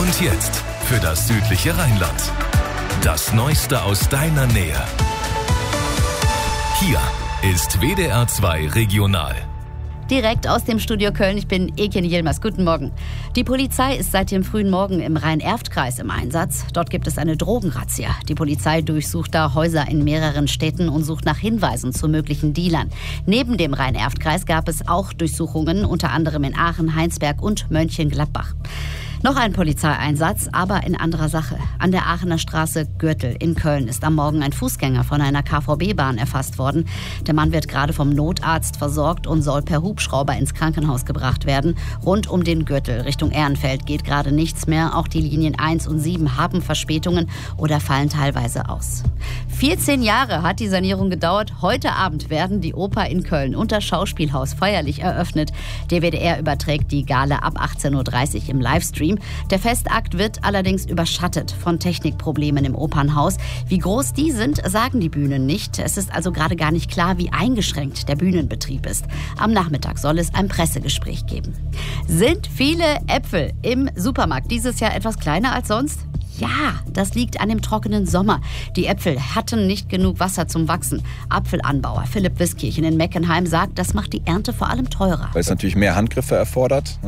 Und jetzt für das südliche Rheinland. Das Neueste aus deiner Nähe. Hier ist WDR 2 Regional. Direkt aus dem Studio Köln, ich bin Eken Yilmaz. Guten Morgen. Die Polizei ist seit dem frühen Morgen im Rhein-Erft-Kreis im Einsatz. Dort gibt es eine Drogenrazzia. Die Polizei durchsucht da Häuser in mehreren Städten und sucht nach Hinweisen zu möglichen Dealern. Neben dem Rhein-Erft-Kreis gab es auch Durchsuchungen, unter anderem in Aachen, Heinsberg und Mönchengladbach. Noch ein Polizeieinsatz, aber in anderer Sache. An der Aachener Straße Gürtel in Köln ist am Morgen ein Fußgänger von einer KVB-Bahn erfasst worden. Der Mann wird gerade vom Notarzt versorgt und soll per Hubschrauber ins Krankenhaus gebracht werden. Rund um den Gürtel Richtung Ehrenfeld geht gerade nichts mehr. Auch die Linien 1 und 7 haben Verspätungen oder fallen teilweise aus. 14 Jahre hat die Sanierung gedauert. Heute Abend werden die Oper in Köln und das Schauspielhaus feierlich eröffnet. Der WDR überträgt die Gala ab 18.30 Uhr im Livestream. Der Festakt wird allerdings überschattet von Technikproblemen im Opernhaus. Wie groß die sind, sagen die Bühnen nicht. Es ist also gerade gar nicht klar, wie eingeschränkt der Bühnenbetrieb ist. Am Nachmittag soll es ein Pressegespräch geben. Sind viele Äpfel im Supermarkt dieses Jahr etwas kleiner als sonst? Ja, das liegt an dem trockenen Sommer. Die Äpfel hatten nicht genug Wasser zum Wachsen. Apfelanbauer Philipp Wiskirchen in Meckenheim sagt, das macht die Ernte vor allem teurer. Weil es natürlich mehr Handgriffe erfordert.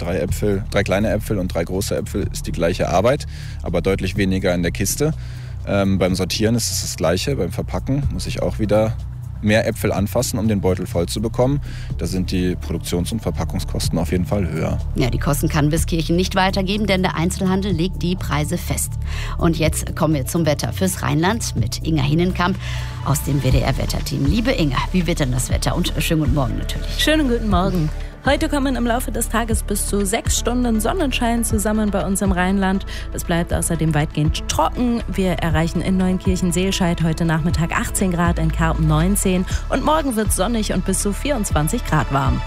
3 kleine Äpfel und 3 große Äpfel ist die gleiche Arbeit, aber deutlich weniger in der Kiste. Beim Sortieren ist es das Gleiche. Beim Verpacken muss ich auch wieder mehr Äpfel anfassen, um den Beutel voll zu bekommen. Da sind die Produktions- und Verpackungskosten auf jeden Fall höher. Ja, die Kosten kann Wiskirchen nicht weitergeben, denn der Einzelhandel legt die Preise fest. Und jetzt kommen wir zum Wetter fürs Rheinland mit Inga Hinnenkamp aus dem WDR-Wetterteam. Liebe Inga, wie wird denn das Wetter? Und schönen guten Morgen natürlich. Schönen guten Morgen. Heute kommen im Laufe des Tages bis zu 6 Stunden Sonnenschein zusammen bei uns im Rheinland. Es bleibt außerdem weitgehend trocken. Wir erreichen in Neunkirchen-Seelscheid heute Nachmittag 18 Grad, in Karpen 19. Und morgen wird es sonnig und bis zu 24 Grad warm.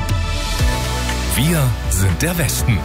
Wir sind der Westen.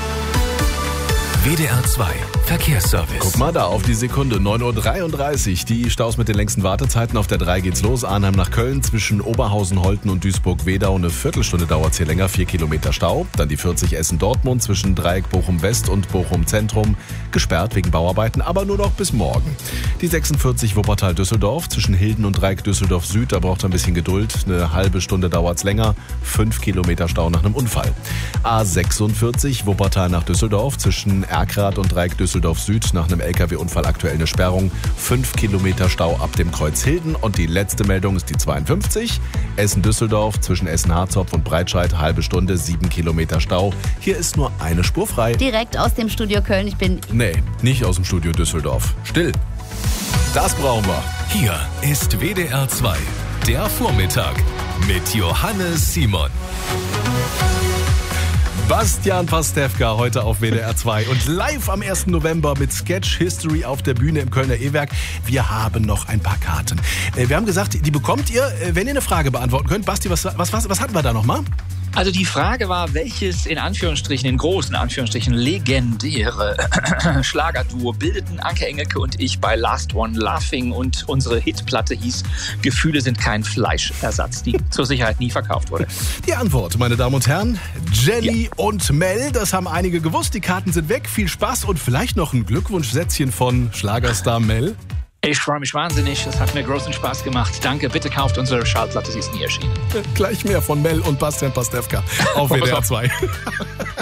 WDR 2 Verkehrsservice. Guck mal da auf die Sekunde, 9.33 Uhr. Die Staus mit den längsten Wartezeiten. Auf der 3 geht's los. Arnhem nach Köln zwischen Oberhausen, Holten und Duisburg-Wedau. Eine Viertelstunde dauert's hier länger, 4 Kilometer Stau. Dann die 40 Essen-Dortmund zwischen Dreieck Bochum-West und Bochum-Zentrum. Gesperrt wegen Bauarbeiten, aber nur noch bis morgen. Die 46 Wuppertal-Düsseldorf zwischen Hilden und Dreieck Düsseldorf-Süd. Da braucht er ein bisschen Geduld. Eine halbe Stunde dauert's länger. 5 Kilometer Stau nach einem Unfall. A46 Wuppertal nach Düsseldorf zwischen Erkrath und Dreieck Düsseldorf-Süd nach einem LKW-Unfall aktuell eine Sperrung. 5 Kilometer Stau ab dem Kreuz Hilden. Und die letzte Meldung ist die 52. Essen-Düsseldorf zwischen Essen-Harzopf und Breitscheid. Halbe Stunde, 7 Kilometer Stau. Hier ist nur eine Spur frei. Direkt aus dem Studio Köln. Ich bin... Nee, nicht aus dem Studio Düsseldorf. Still. Das brauchen wir. Hier ist WDR 2, der Vormittag mit Johannes Simon. Bastian Pastewka heute auf WDR 2 und live am 1. November mit Sketch History auf der Bühne im Kölner E-Werk. Wir haben noch ein paar Karten. Wir haben gesagt, die bekommt ihr, wenn ihr eine Frage beantworten könnt. Basti, was hatten wir da nochmal? Also die Frage war, welches in Anführungsstrichen, in großen Anführungsstrichen, legendäre Schlagerduo bildeten Anke Engelke und ich bei Last One Laughing, und unsere Hitplatte hieß Gefühle sind kein Fleischersatz, die zur Sicherheit nie verkauft wurde. Die Antwort, meine Damen und Herren, Jenny und Mel, das haben einige gewusst, die Karten sind weg, viel Spaß und vielleicht noch ein Glückwunschsätzchen von Schlagerstar Mel. Ich freue mich wahnsinnig, es hat mir großen Spaß gemacht. Danke, bitte kauft unsere Schallplatte, sie ist nie erschienen. Gleich mehr von Mel und Bastian Pastewka auf WDR 2.